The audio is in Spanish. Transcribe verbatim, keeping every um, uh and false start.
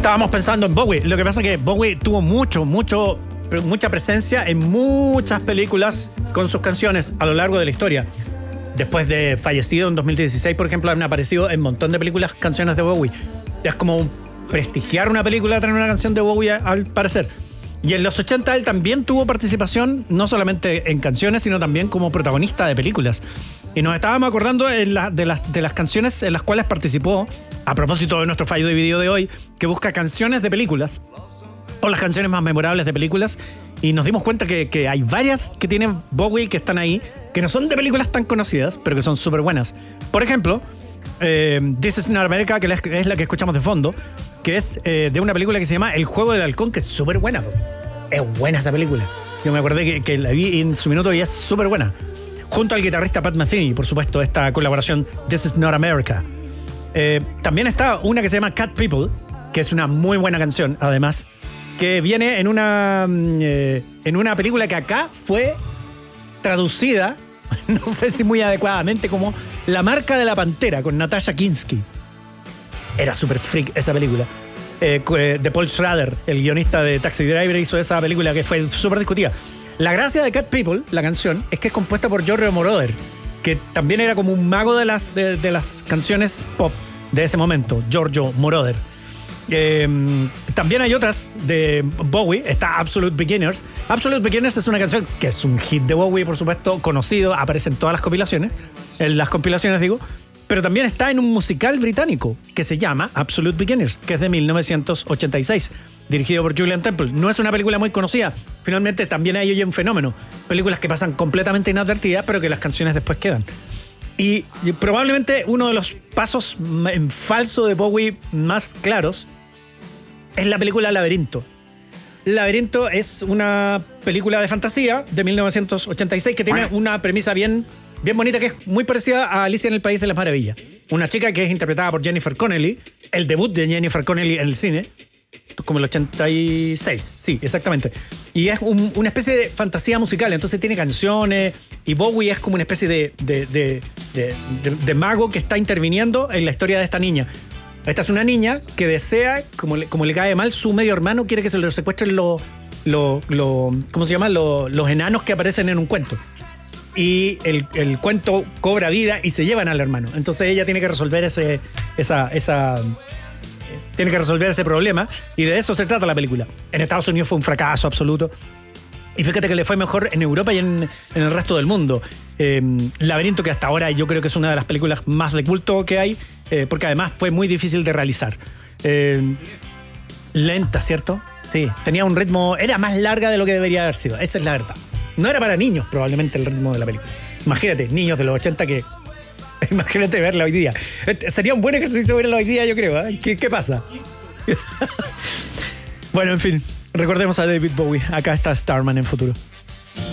Estábamos pensando en Bowie. Lo que pasa es que Bowie tuvo mucho, mucho, mucha presencia en muchas películas con sus canciones a lo largo de la historia. Después de fallecido en dos mil dieciséis, por ejemplo, han aparecido en un montón de películas canciones de Bowie. Es como prestigiar una película tener una canción de Bowie, al parecer. Y en los ochenta él también tuvo participación, no solamente en canciones, sino también como protagonista de películas. Y nos estábamos acordando en la, de, las, de las canciones en las cuales participó, a propósito de nuestro fallo de video de hoy, que busca canciones de películas, o las canciones más memorables de películas, y nos dimos cuenta que, que hay varias que tienen Bowie que están ahí, que no son de películas tan conocidas, pero que son súper buenas. Por ejemplo, eh, This is Not America, que es la que escuchamos de fondo, que es eh, de una película que se llama El Juego del Halcón, que es súper buena. Es buena esa película. Yo me acordé que, que la vi en su minuto y es súper buena. Junto al guitarrista Pat Metheny, por supuesto, esta colaboración This is Not America. Eh, también está una que se llama Cat People, que es una muy buena canción, además, que viene en una, eh, en una película que acá fue traducida, no sé si muy adecuadamente, como La Marca de la Pantera, con Natasha Kinski. Era súper freak esa película. Eh, de Paul Schrader, el guionista de Taxi Driver, hizo esa película que fue súper discutida. La gracia de Cat People, la canción, es que es compuesta por Giorgio Moroder, que también era como un mago de las, de, de las canciones pop de ese momento, Giorgio Moroder. Eh, también hay otras de Bowie, está Absolute Beginners. Absolute Beginners es una canción que es un hit de Bowie, por supuesto, conocido, aparece en todas las compilaciones, en las compilaciones digo, pero también está en un musical británico que se llama Absolute Beginners, que es de mil novecientos ochenta y seis, dirigido por Julian Temple. No es una película muy conocida, finalmente también hay hoy un fenómeno, películas que pasan completamente inadvertidas, pero que las canciones después quedan. Y, y probablemente uno de los pasos en falso de Bowie más claros es la película Laberinto. Laberinto es una película de fantasía de mil novecientos ochenta y seis que tiene una premisa bien, bien bonita, que es muy parecida a Alicia en el País de las Maravillas. Una chica que es interpretada por Jennifer Connelly, el debut de Jennifer Connelly en el cine, como el ochenta y seis, sí, exactamente. Y es un, una especie de fantasía musical, entonces tiene canciones, y Bowie es como una especie de, de, de, de, de, de mago que está interviniendo en la historia de esta niña. Esta es una niña que desea, como le, como le cae mal, su medio hermano quiere que se lo secuestren los, lo, lo, ¿cómo se llama? Lo, los enanos que aparecen en un cuento. Y el, el cuento cobra vida y se llevan al hermano. Entonces ella tiene que resolver ese, esa, esa, tiene que resolver ese problema, y de eso se trata la película. En Estados Unidos fue un fracaso absoluto. Y fíjate que le fue mejor en Europa y en, en el resto del mundo. Eh, Laberinto, que hasta ahora yo creo que es una de las películas más de culto que hay, eh, porque además fue muy difícil de realizar. Eh, lenta, ¿cierto? Sí, tenía un ritmo, era más larga de lo que debería haber sido, esa es la verdad. No era para niños probablemente el ritmo de la película. Imagínate, niños de los ochenta que... Imagínate verla hoy día. Sería un buen ejercicio verla hoy día, yo creo. ¿eh? ¿Qué, qué pasa? Bueno, en fin. Recordemos a David Bowie. Acá está Starman en Futuro.